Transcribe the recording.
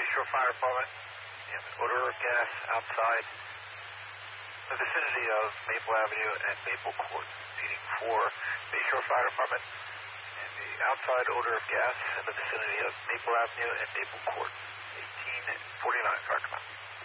Bayshore Fire Department. You have an odor of gas outside the vicinity of Maple Avenue and Maple Court. Repeating for Bayshore Fire Department. And the outside odor of gas in the vicinity of Maple Avenue and Maple Court. 1845.